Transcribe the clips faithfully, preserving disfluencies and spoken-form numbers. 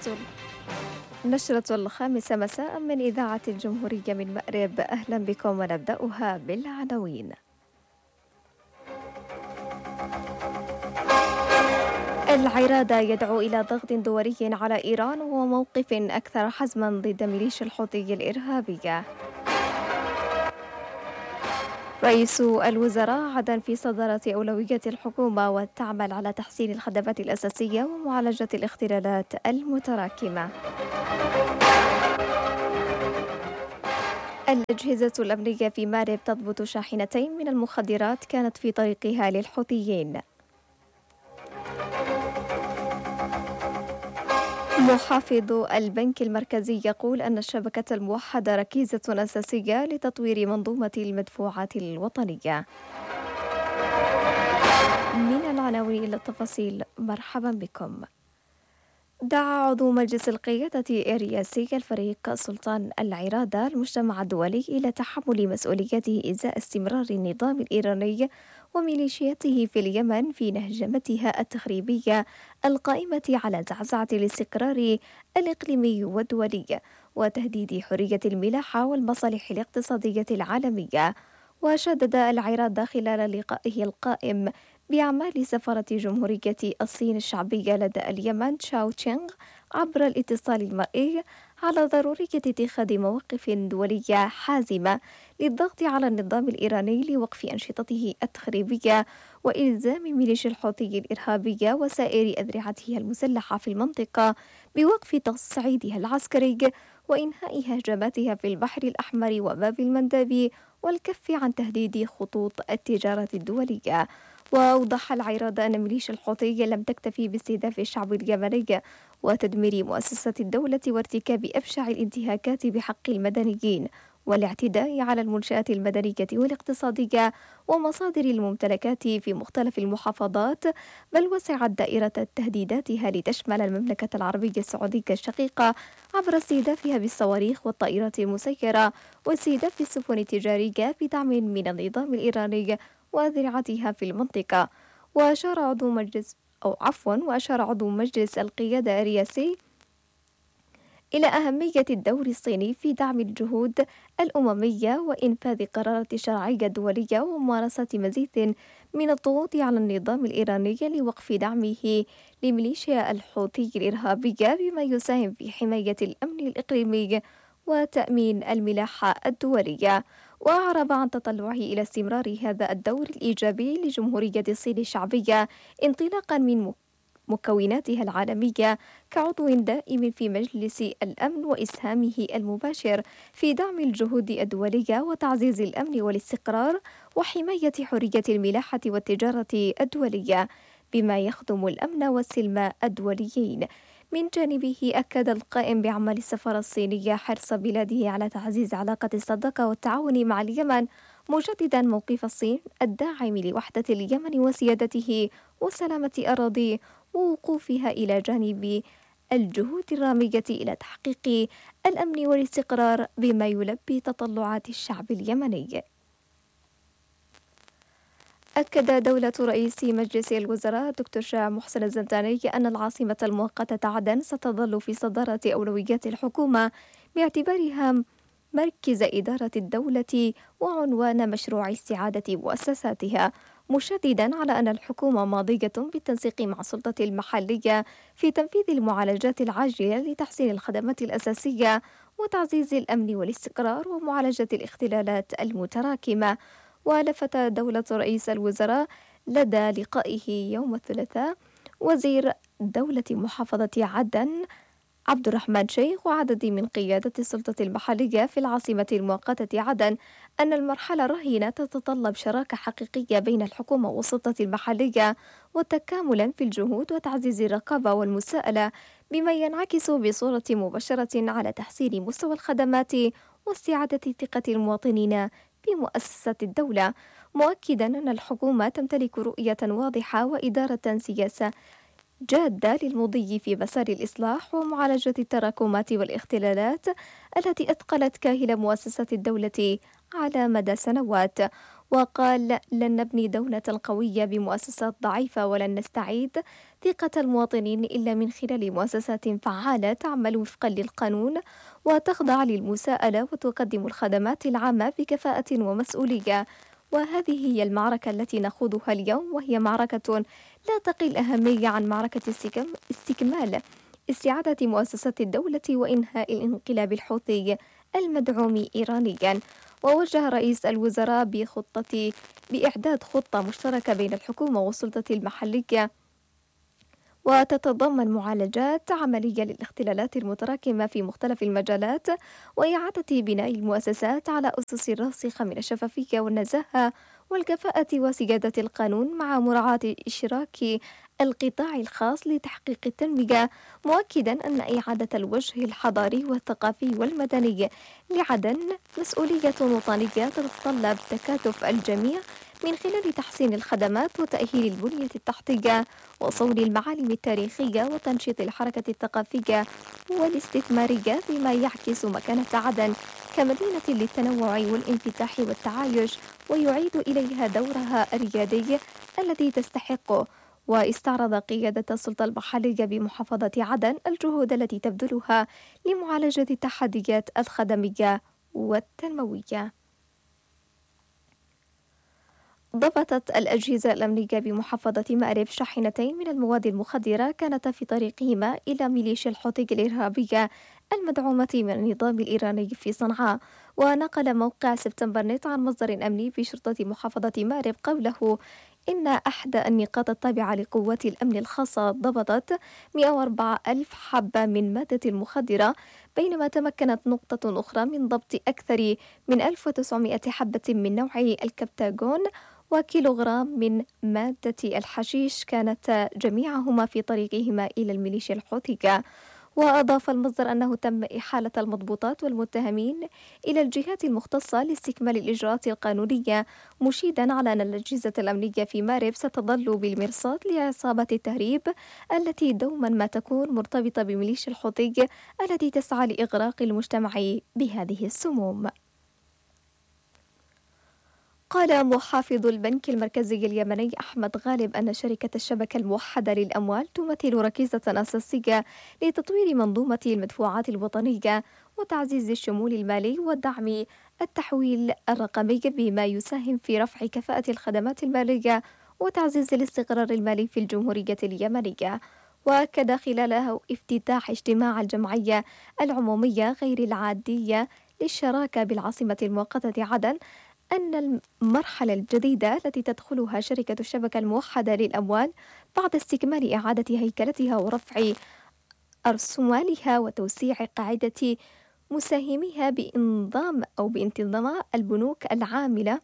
نشرة النشرة الخامسة مساء من إذاعة الجمهورية من مأرب. أهلا بكم ونبدأها بالعناوين. العرادة يدعو إلى ضغط دولي على إيران وموقف أكثر حزما ضد ميليشيا الحوثي الإرهابية. رئيس الوزراء عدن في صدارة أولوية الحكومة وتعمل على تحسين الخدمات الأساسية ومعالجة الاختلالات المتراكمة. الأجهزة الأمنية في مأرب تضبط شاحنتين من المخدرات كانت في طريقها للحوثيين. محافظ البنك المركزي يقول أن الشبكة الموحدة ركيزة أساسية لتطوير منظومة المدفوعات الوطنية. من العناوين إلى التفاصيل، مرحبا بكم. دعا عضو مجلس القيادة الرئاسي الفريق سلطان العرادة المجتمع الدولي إلى تحمل مسؤوليته إزاء استمرار النظام الإيراني وميليشياته في اليمن في نهجمتها التخريبية القائمة على زعزعة الاستقرار الإقليمي والدولي وتهديد حرية الملاحة والمصالح الاقتصادية العالمية. وشدد العرادة خلال لقائه القائم بأعمال سفارة جمهورية الصين الشعبية لدى اليمن تشاو تشينغ عبر الاتصال المرئي على ضرورية اتخاذ مواقف دولية حازمة للضغط على النظام الإيراني لوقف أنشطته التخريبية وإلزام ميليشيا الحوثي الإرهابية وسائر أذرعتها المسلحة في المنطقة بوقف تصعيدها العسكري وإنهاء هجماتها في البحر الأحمر وباب المندب والكف عن تهديد خطوط التجارة الدولية. وأوضح العرادة أن ميليشيا الحوثي لم تكتفي باستهداف الشعب اليمني وتدمير مؤسسات الدولة وارتكاب أبشع الانتهاكات بحق المدنيين والاعتداء على المنشآت المدنية والاقتصادية ومصادر الممتلكات في مختلف المحافظات، بل وسعت دائرة تهديداتها لتشمل المملكة العربية السعودية الشقيقة عبر استهدافها بالصواريخ والطائرات المسيرة واستهداف السفن التجارية بدعم من النظام الإيراني وأذرعتها في المنطقة. وأشار عضو مجلس أو عفوا وأشار عضو مجلس القيادة الرئاسي إلى أهمية الدور الصيني في دعم الجهود الأممية وإنفاذ قرارات الشرعية الدولية وممارسة مزيد من الضغوط على النظام الإيراني لوقف دعمه لميليشيا الحوثي الإرهابية بما يساهم في حماية الأمن الإقليمي وتأمين الملاحة الدولية. وأعرب عن تطلعه إلى استمرار هذا الدور الإيجابي لجمهورية الصين الشعبية انطلاقا من مكوناتها العالمية كعضو دائم في مجلس الأمن وإسهامه المباشر في دعم الجهود الدولية وتعزيز الأمن والاستقرار وحماية حرية الملاحة والتجارة الدولية بما يخدم الأمن والسلم الدوليين. من جانبه أكد القائم بأعمال السفارة الصينية حرص بلاده على تعزيز علاقة الصداقة والتعاون مع اليمن، مجددا موقف الصين الداعم لوحدة اليمن وسيادته وسلامة أراضيه ووقوفها إلى جانب الجهود الرامية إلى تحقيق الأمن والاستقرار بما يلبي تطلعات الشعب اليمني. أكد دولة رئيس مجلس الوزراء دكتور شاه محسن الزنتاني أن العاصمة المؤقتة عدن ستظل في صدارة أولويات الحكومة باعتبارها مركز إدارة الدولة وعنوان مشروع استعادة مؤسساتها، مشددا على أن الحكومة ماضية بالتنسيق مع السلطة المحلية في تنفيذ المعالجات العاجلة لتحسين الخدمات الأساسية وتعزيز الأمن والاستقرار ومعالجة الاختلالات المتراكمة. ولفت دولة رئيس الوزراء لدى لقائه يوم الثلاثاء وزير دولة محافظة عدن عبد الرحمن شيخ وعدد من قيادة السلطة المحلية في العاصمة المؤقتة عدن أن المرحلة الراهنة تتطلب شراكة حقيقية بين الحكومة والسلطة المحلية وتكاملا في الجهود وتعزيز الرقابة والمساءلة بما ينعكس بصورة مباشرة على تحسين مستوى الخدمات واستعادة ثقة المواطنين في مؤسسات الدولة، مؤكدا أن الحكومة تمتلك رؤية واضحة وإدارة سياسة جادة للمضي في مسار الإصلاح ومعالجة التراكمات والاختلالات التي أثقلت كاهل مؤسسات الدولة على مدى سنوات. وقال: لن نبني دولة قوية بمؤسسات ضعيفة، ولن نستعيد ثقة المواطنين إلا من خلال مؤسسات فعالة تعمل وفقا للقانون وتخضع للمساءلة وتقدم الخدمات العامة بكفاءة ومسؤولية. وهذه هي المعركة التي نخوضها اليوم، وهي معركة لا تقل أهمية عن معركة استكم- استكمال استعادة مؤسسات الدولة وإنهاء الانقلاب الحوثي المدعوم إيرانيا. ووجه رئيس الوزراء بخطة بإعداد خطة مشتركة بين الحكومة والسلطة المحلية، وتتضمن معالجات عملية للاختلالات المتراكمة في مختلف المجالات، وإعادة بناء المؤسسات على أسس راسخة من الشفافية والنزاهة والكفاءة وسيادة القانون، مع مراعاة إشراك القطاع الخاص لتحقيق التنمية، مؤكدا أن إعادة الوجه الحضاري والثقافي والمدني لعدن مسؤولية وطنية تتطلب تكاتف الجميع من خلال تحسين الخدمات وتأهيل البنية التحتية وصون المعالم التاريخية وتنشيط الحركة الثقافية والاستثمارية، بما يعكس مكانة عدن كمدينة للتنوع والانفتاح والتعايش، ويعيد إليها دورها الريادي الذي تستحقه. واستعرض قيادة السلطة المحلية بمحافظة عدن الجهود التي تبذلها لمعالجة التحديات الخدمية والتنموية. ضبطت الأجهزة الأمنية بمحافظة مأرب شاحنتين من المواد المخدرة كانتا في طريقهما إلى ميليشيا الحوثي الإرهابية المدعومة من النظام الإيراني في صنعاء. ونقل موقع سبتمبر نت عن مصدر أمني في شرطة محافظة مأرب قوله إن أحدى النقاط التابعة لقوات الأمن الخاصة ضبطت مئة وأربعة ألف حبة من مادة المخدرة، بينما تمكنت نقطة أخرى من ضبط أكثر من ألف وتسعمئة حبة من نوع الكبتاغون وكيلوغرام من مادة الحشيش، كانت جميعهما في طريقهما إلى الميليشيا الحوثية. وأضاف المصدر أنه تم إحالة المضبوطات والمتهمين إلى الجهات المختصة لاستكمال الإجراءات القانونية، مشيدا على أن الأجهزة الأمنية في مأرب ستظل بالمرصاد لعصابة التهريب التي دوما ما تكون مرتبطة بميليشيا الحوثي التي تسعى لإغراق المجتمع بهذه السموم. قال محافظ البنك المركزي اليمني أحمد غالب أن شركة الشبكة الموحدة للأموال تمثل ركيزة أساسية لتطوير منظومة المدفوعات الوطنية وتعزيز الشمول المالي ودعم التحويل الرقمي، بما يساهم في رفع كفاءة الخدمات المالية وتعزيز الاستقرار المالي في الجمهورية اليمنية. وأكد خلاله افتتاح اجتماع الجمعية العمومية غير العادية للشراكة بالعاصمة المؤقتة عدن أن المرحلة الجديدة التي تدخلها شركة الشبكة الموحدة للأموال بعد استكمال إعادة هيكلتها ورفع أرسمالها وتوسيع قاعدة مساهميها بإنظام أو بانتظام البنوك العاملة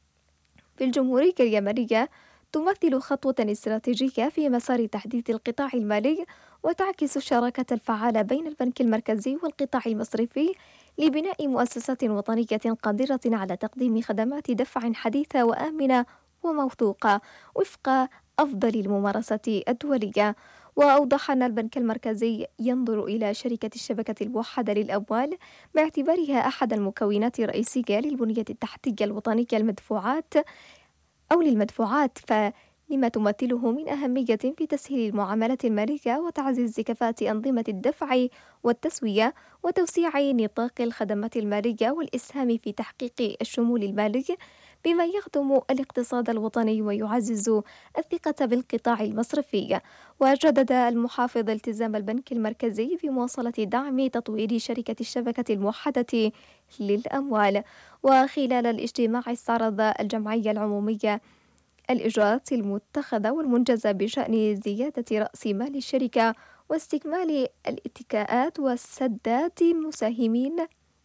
في الجمهورية اليمنية، تمثل خطوة استراتيجية في مسار تحديث القطاع المالي، وتعكس الشراكة الفعالة بين البنك المركزي والقطاع المصرفي لبناء مؤسسات وطنية قادرة على تقديم خدمات دفع حديثة وآمنة وموثوقة وفق أفضل الممارسات الدولية. وأوضح أن البنك المركزي ينظر إلى شركة الشبكة الموحدة للأموال باعتبارها أحد المكونات الرئيسية للبنية التحتية الوطنية المدفوعات أو للمدفوعات، فلما تمثله من أهمية في تسهيل المعاملات المالية وتعزيز كفاءة أنظمة الدفع والتسوية وتوسيع نطاق الخدمات المالية والإسهام في تحقيق الشمول المالي، بما يخدم الاقتصاد الوطني ويعزز الثقة بالقطاع المصرفي. وجدد المحافظ التزام البنك المركزي بمواصلة دعم تطوير شركة الشبكة الموحدة للأموال. وخلال الاجتماع استعرض الجمعية العمومية الإجراءات المتخذة والمنجزة بشأن زيادة رأس مال الشركة واستكمال الاتكاءات وسدات مساهمين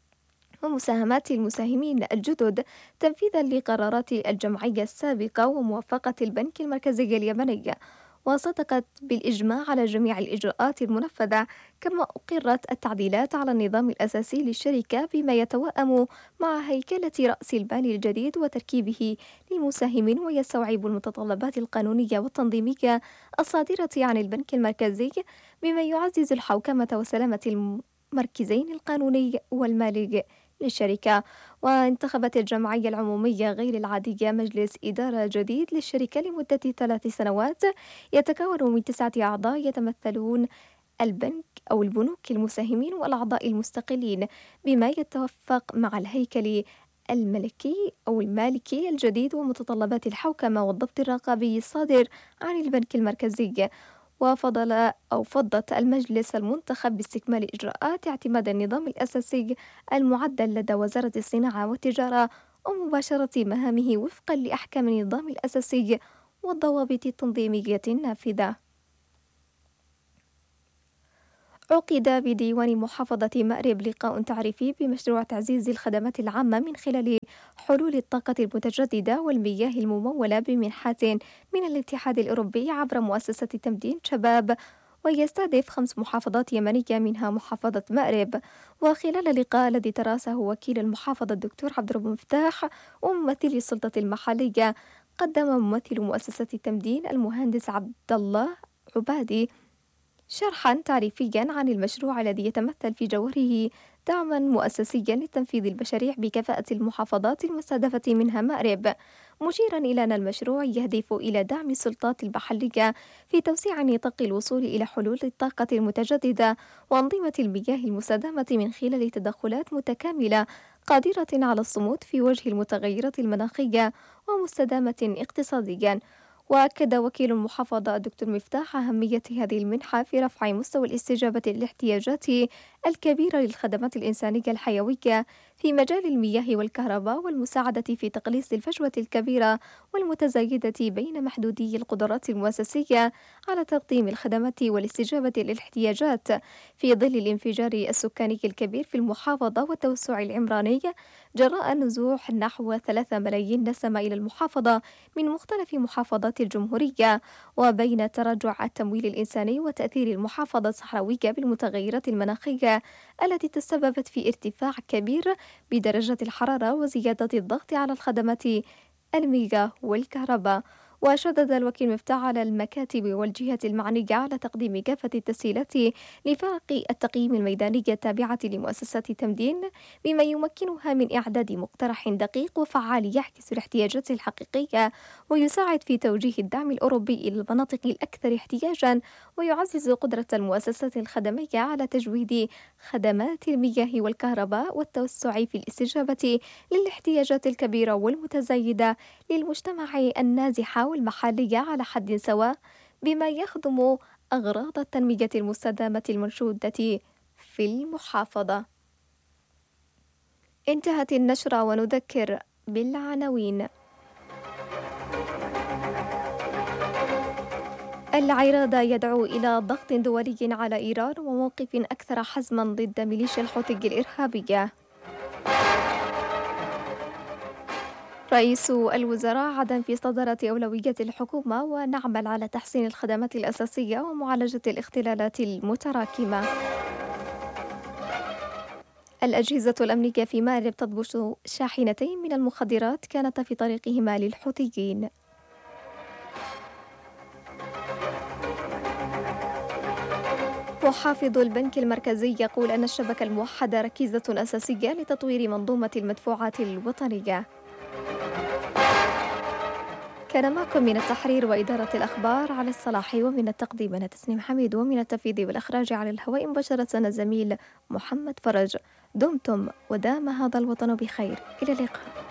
ومساهمات المساهمين الجدد تنفيذا لقرارات الجمعية السابقة وموافقة البنك المركزي اليمني. وصدقت بالإجماع على جميع الإجراءات المنفذة، كما أقرت التعديلات على النظام الأساسي للشركة بما يتوائم مع هيكلة رأس المال الجديد وتركيبه للمساهمين ويستوعب المتطلبات القانونية والتنظيمية الصادرة عن البنك المركزي، بما يعزز الحوكمة وسلامة المركزين القانوني والمالي للشركة. وانتخبت الجمعية العمومية غير العادية مجلس إدارة جديد للشركة لمدة ثلاث سنوات يتكون من تسعة أعضاء يتمثلون البنك أو البنوك المساهمين والأعضاء المستقلين، بما يتوافق مع الهيكل الملكي أو المالكي الجديد ومتطلبات الحوكمة والضبط الرقابي الصادر عن البنك المركزي. وفضل أو فضت المجلس المنتخب باستكمال إجراءات اعتماد النظام الأساسي المعدل لدى وزارة الصناعة والتجارة ومباشرة مهامه وفقا لأحكام النظام الأساسي والضوابط التنظيمية النافذة. عقد بديوان محافظة مأرب لقاء تعريفي بمشروع تعزيز الخدمات العامة من خلال حلول الطاقة المتجددة والمياه الممولة بمنحات من الاتحاد الأوروبي عبر مؤسسة تمدين شباب، ويستهدف خمس محافظات يمنية منها محافظة مأرب. وخلال اللقاء الذي ترأسه وكيل المحافظة الدكتور عبد الرب مفتاح وممثلي السلطة المحلية، قدم ممثل مؤسسة تمدين المهندس عبد الله عبادي شرحا تعريفيا عن المشروع الذي يتمثل في جوهره دعما مؤسسيا لتنفيذ المشاريع بكفاءة المحافظات المستهدفة منها مأرب، مشيرا إلى أن المشروع يهدف إلى دعم السلطات المحلية في توسيع نطاق الوصول إلى حلول الطاقة المتجددة وأنظمة المياه المستدامة من خلال تدخلات متكاملة قادرة على الصمود في وجه المتغيرات المناخية ومستدامة اقتصاديا. وأكد وكيل المحافظة الدكتور مفتاح أهمية هذه المنحة في رفع مستوى الاستجابة للاحتياجات الكبيرة للخدمات الإنسانية الحيوية في مجال المياه والكهرباء، والمساعدة في تقليص الفجوة الكبيرة والمتزايدة بين محدودي القدرات المؤسسية على تقديم الخدمات والاستجابة للاحتياجات في ظل الانفجار السكاني الكبير في المحافظة والتوسع العمراني جراء نزوح نحو ثلاثة ملايين نسمة إلى المحافظة من مختلف محافظات الجمهورية، وبين تراجع التمويل الإنساني وتأثير المحافظة الصحراوية بالمتغيرات المناخية التي تسببت في ارتفاع كبير بدرجة الحرارة وزيادة الضغط على الخدمات المياه والكهرباء. وشدد الوكيل مفتاح على المكاتب والجهات المعنية على تقديم كافة التسهيلات لفرق التقييم الميداني التابعة لمؤسسة تمدين، بما يمكنها من إعداد مقترح دقيق وفعال يعكس الاحتياجات الحقيقية ويساعد في توجيه الدعم الأوروبي إلى المناطق الأكثر احتياجا، ويعزز قدرة المؤسسات الخدمية على تجويد خدمات المياه والكهرباء والتوسع في الاستجابة للاحتياجات الكبيرة والمتزايدة للمجتمع النازح والمحلية على حد سواء، بما يخدم أغراض التنمية المستدامة المنشودة في المحافظة. انتهت النشرة ونذكر بالعناوين. العرادة يدعو إلى ضغط دولي على إيران وموقف أكثر حزما ضد ميليشيا الحوثي الإرهابية. رئيس الوزراء عدم في صدارة أولويات الحكومة ونعمل على تحسين الخدمات الأساسية ومعالجة الاختلالات المتراكمة. الأجهزة الأمنية في مأرب تضبط شاحنتين من المخدرات كانتا في طريقهما للحوثيين. محافظ البنك المركزي يقول أن الشبكة الموحدة ركيزة أساسية لتطوير منظومة المدفوعات الوطنية. كان معكم من التحرير وإدارة الأخبار على الصلاح، ومن التقديم أنا تسنيم حميد، ومن التنفيذ والإخراج على الهواء مباشرة الزميل محمد فرج. دمتم ودام هذا الوطن بخير، إلى اللقاء.